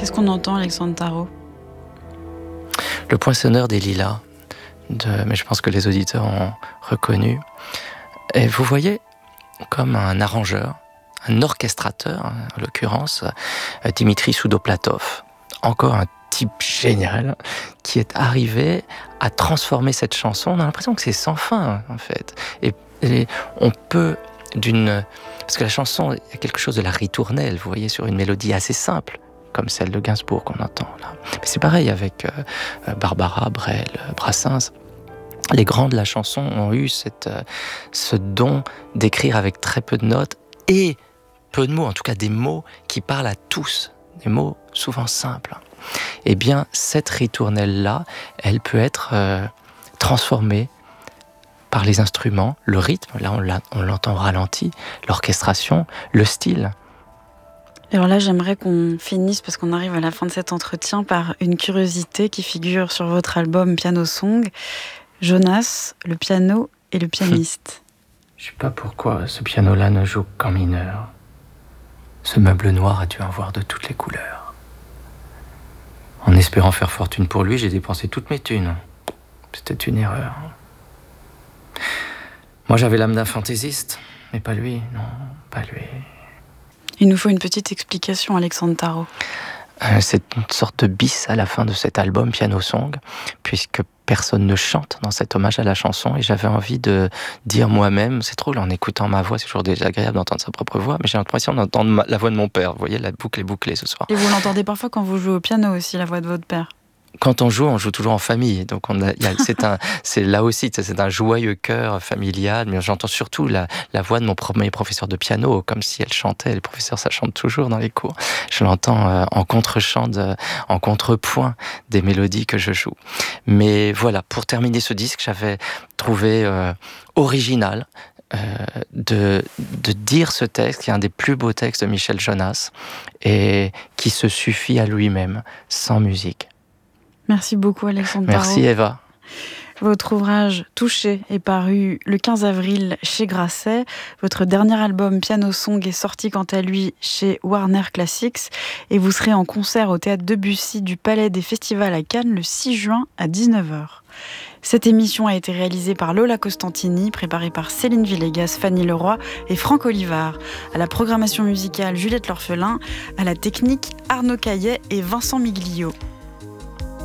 Qu'est-ce qu'on entend, Alexandre Tarot ? Le poinçonneur des lilas, mais je pense que les auditeurs ont reconnu. Et vous voyez, comme un arrangeur, un orchestrateur, en l'occurrence, Dimitri Soudoplatov, encore un type génial, qui est arrivé à transformer cette chanson. On a l'impression que c'est sans fin, en fait. Et on peut, parce que la chanson, il y a quelque chose de la ritournelle, vous voyez, sur une mélodie assez simple, comme celle de Gainsbourg qu'on entend là. Mais c'est pareil avec Barbara, Brel, Brassens. Les grands de la chanson ont eu ce don d'écrire avec très peu de notes et peu de mots, en tout cas des mots qui parlent à tous, des mots souvent simples. Eh bien, cette ritournelle-là, elle peut être transformée par les instruments, le rythme, là on l'entend ralenti, l'orchestration, le style. Alors là, j'aimerais qu'on finisse, parce qu'on arrive à la fin de cet entretien, par une curiosité qui figure sur votre album Piano Song. Jonas, le piano et le pianiste. Je sais pas pourquoi ce piano-là ne joue qu'en mineur. Ce meuble noir a dû en voir de toutes les couleurs. En espérant faire fortune pour lui, j'ai dépensé toutes mes thunes. C'était une erreur. Moi, j'avais l'âme d'un fantaisiste, mais pas lui, non, pas lui. Il nous faut une petite explication, Alexandre Tarot. C'est une sorte de bis à la fin de cet album Piano Song, puisque personne ne chante dans cet hommage à la chanson, et j'avais envie de dire moi-même, c'est drôle en écoutant ma voix, c'est toujours désagréable d'entendre sa propre voix, mais j'ai l'impression d'entendre la voix de mon père. Vous voyez, la boucle est bouclée ce soir. Et vous l'entendez parfois quand vous jouez au piano aussi, la voix de votre père? Quand on joue toujours en famille, donc c'est là aussi, c'est un joyeux chœur familial, mais j'entends surtout la voix de mon premier professeur de piano, comme si elle chantait. Les professeurs, ça chante toujours dans les cours. Je l'entends en contre-chant, en contrepoint des mélodies que je joue. Mais voilà, pour terminer ce disque, j'avais trouvé original de dire ce texte, qui est un des plus beaux textes de Michel Jonas, et qui se suffit à lui-même, sans musique. Merci beaucoup, Alexandre Tarot. Merci, Eva. Votre ouvrage Touché est paru le 15 avril chez Grasset. Votre dernier album Piano Song est sorti quant à lui chez Warner Classics. Et vous serez en concert au Théâtre Debussy du Palais des Festivals à Cannes le 6 juin à 19h. Cette émission a été réalisée par Lola Costantini, préparée par Céline Villegas, Fanny Leroy et Franck Olivard. À la programmation musicale, Juliette L'Orphelin. À la technique, Arnaud Caillet et Vincent Miglio.